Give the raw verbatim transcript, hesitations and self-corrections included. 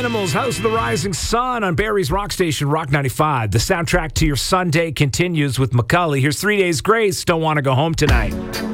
Animals, House of the Rising Sun on Barry's Rock Station, Rock ninety-five. The soundtrack to your Sunday continues with McCully. Here's Three Days Grace, Don't Want to Go Home Tonight.